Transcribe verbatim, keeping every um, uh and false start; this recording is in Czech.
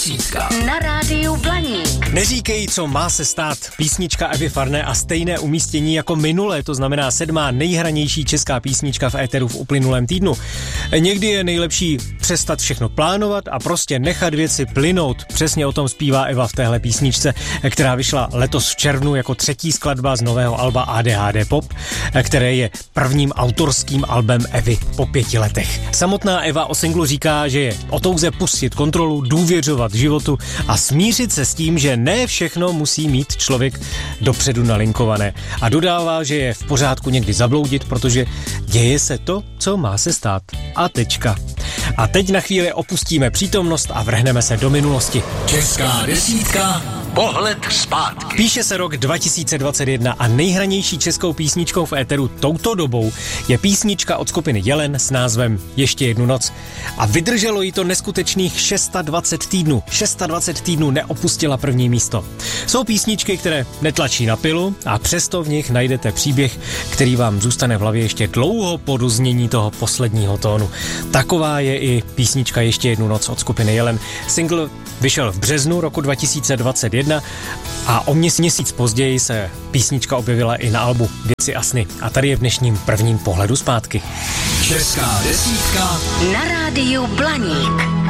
desítka na rádiu Blaník. Neříkej, co má se stát. Písnička Evy Farné a stejné umístění jako minulé, to znamená sedmá nejhranější česká písnička v éteru v uplynulém týdnu. Někdy je nejlepší přestat všechno plánovat a prostě nechat věci plynout. Přesně o tom zpívá Eva v téhle písničce, která vyšla letos v červnu jako třetí skladba z nového alba A D H D Pop, které je prvním autorským albem Evy po pěti letech. Samotná Eva o singlu říká, že je o touze pustit kontrolu, důvěřovat životu a smířit se s tím, že ne všechno musí mít člověk dopředu nalinkované. A dodává, že je v pořádku někdy zabloudit, protože děje se to, co má se stát. A tečka. A teď na chvíli opustíme přítomnost a vrhneme se do minulosti. Česká desítka. Pohled zpátky. Píše se rok dva tisíce dvacet jedna a nejhranější českou písničkou v éteru touto dobou je písnička od skupiny Jelen s názvem Ještě jednu noc. A vydrželo jí to neskutečných dvacet šest týdnů. dvacet šest týdnů neopustila první místo. Jsou písničky, které netlačí na pilu a přesto v nich najdete příběh, který vám zůstane v hlavě ještě dlouho po doznění toho posledního tónu. Taková je i písnička Ještě jednu noc od skupiny Jelen. Single vyšel v březnu roku dva tisíce dvacet jedna a o měsíc později se písnička objevila i na albu Věci a sny. A tady je v dnešním prvním pohledu zpátky. Česká desítka na rádiu Blaník.